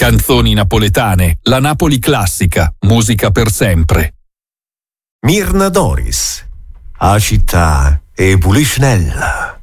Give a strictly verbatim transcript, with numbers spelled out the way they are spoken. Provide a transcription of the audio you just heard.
Canzoni napoletane, la Napoli classica, musica per sempre. Mirna Doris, a città e Puliscinella.